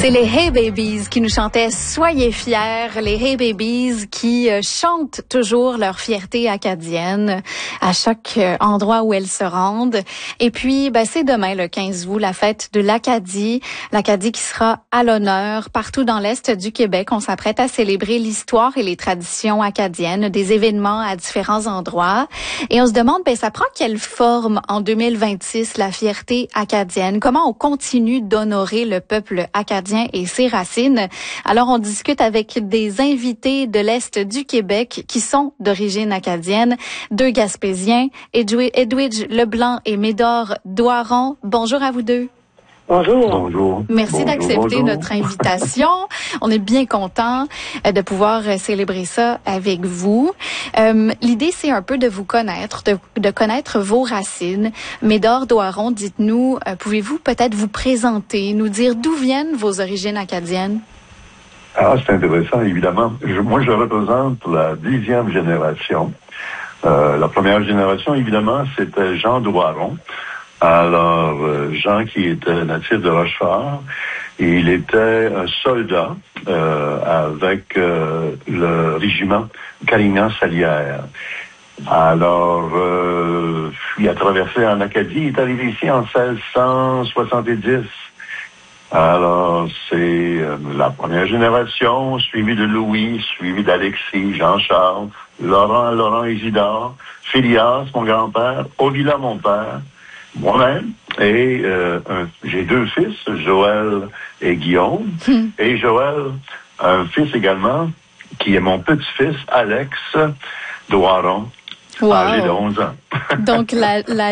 C'est les Hey Babies qui nous chantaient « Soyez fiers », les Hey Babies qui chantent toujours leur fierté acadienne à chaque endroit où elles se rendent. Et puis, c'est demain, le 15 août, la fête de l'Acadie. L'Acadie qui sera à l'honneur partout dans l'Est du Québec. On s'apprête à célébrer l'histoire et les traditions acadiennes, des événements à différents endroits. Et on se demande, ça prend quelle forme en 2026, la fierté acadienne? Comment on continue d'honorer le peuple acadien et ses racines? Alors, on discute avec des invités de l'Est du Québec qui sont d'origine acadienne, deux Gaspésiens, Edwidge Leblanc et Médor Doiron. Bonjour à vous deux. Bonjour. Bonjour. Merci d'accepter notre invitation. On est bien contents de pouvoir célébrer ça avec vous. L'idée, c'est un peu de vous connaître, de connaître vos racines. Médor Doiron, dites-nous, pouvez-vous peut-être vous présenter, nous dire d'où viennent vos origines acadiennes? Ah, c'est intéressant, évidemment. Moi, je représente la 10e génération. La première génération, évidemment, c'était Jean Doiron. Alors, Jean, qui était natif de Rochefort, il était un soldat avec le régiment Carignan-Salière. Alors, il a traversé en Acadie, il est arrivé ici en 1670. Alors, c'est la première génération, suivie de Louis, suivie d'Alexis, Jean-Charles, Laurent Isidore, Phileas, mon grand-père, Ovila, mon père, moi-même, et j'ai deux fils, Joël et Guillaume, et Joël, un fils également, qui est mon petit-fils, Alex Doiron, âgé de 11 ans. Donc, la